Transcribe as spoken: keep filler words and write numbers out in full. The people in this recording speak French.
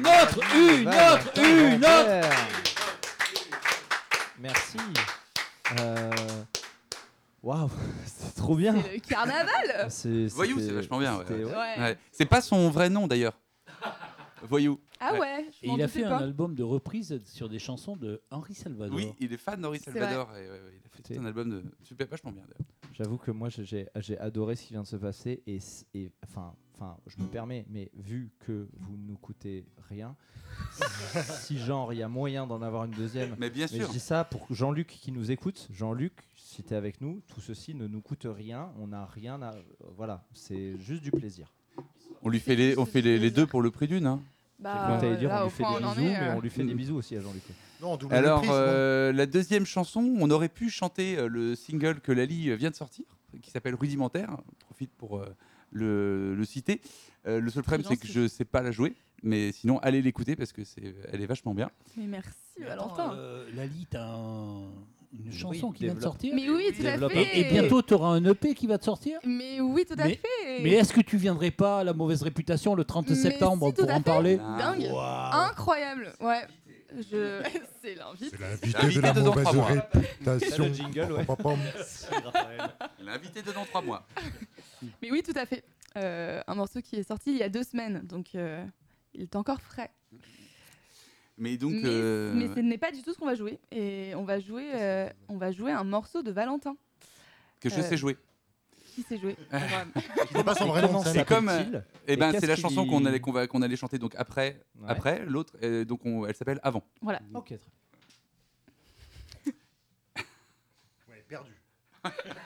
Une autre, une autre, une autre. Merci. Euh... Waouh, c'est trop bien. C'est le carnaval. C'est, Voyou, c'est vachement bien. Ouais. c'était- ouais. Ouais. Ouais. C'est pas son vrai nom d'ailleurs. Voyou. Ah Ouais. ouais. je Et m'en il a doutais fait pas. un album de reprise sur des chansons de Henri Salvador. Oui, il est fan d'Henri C'est Salvador. Et, ouais, ouais, il a fait C'est- tout un album de super vachement bien d'ailleurs. J'avoue que moi j'ai- j'ai j'ai adoré ce qui vient de se passer et, c- et enfin enfin je me permets mais vu que vous ne nous coûtez rien si genre il y a moyen d'en avoir une deuxième Mais bien mais sûr. je dis ça pour Jean-Luc qui nous écoute. Jean-Luc, si t'es avec nous, tout ceci ne nous coûte rien, on n'a rien à voilà, c'est juste du plaisir. On lui fait les, on fait les, les deux pour le prix d'une. Hein. Bah, Quand t'allais dire là, on au lui fait point des où on en bisous est, mais euh, on lui fait des Mm. bisous aussi à Jean-Luc. Non, double Alors, reprise, non euh, la deuxième chanson, on aurait pu chanter euh, le single que Lali euh, vient de sortir, qui s'appelle Rudimentaire. Je profite pour euh, le, le citer. Euh, le seul problème, c'est que gentil. je ne sais pas la jouer, mais sinon, allez l'écouter parce que c'est, elle est vachement bien. Mais merci Mais attends, Valentin. euh, Lali, t'as un- une chanson Oui, qui vient de développe. sortir. Mais oui, tout à développe. fait. Et, et bientôt, tu auras un E P qui va te sortir. Mais oui, tout à Mais- fait. Mais est-ce que tu viendrais pas à la mauvaise réputation le trente Mais septembre si, tout pour à en fait. parler Dingue. Waouh. Incroyable. Ouais. Je... c'est l'invite. C'est l'invité Invité de la dedans mauvaise trois mois. réputation. Le jingle, ouais. Pam, pam, pam. Elle est invitée dedans trois mois. Mais oui, tout à fait. Euh, un morceau qui est sorti il y a deux semaines, donc euh, il est encore frais. Mais donc, mais, euh, mais ce n'est pas du tout ce qu'on va jouer. Et on va jouer, euh, on va jouer un morceau de Valentin. que je euh, sais jouer. Qui sait jouer Il n'est pas son vrai nom. Comment ça. C'est comme, s'appelle-t-il Et Et ben, qu'est-ce c'est la qu'il chanson y- qu'on allait, qu'on va, qu'on allait chanter donc après, Ouais. après l'autre. euh, donc, on- elle s'appelle Avant. Voilà. OK. très Ouais, perdu.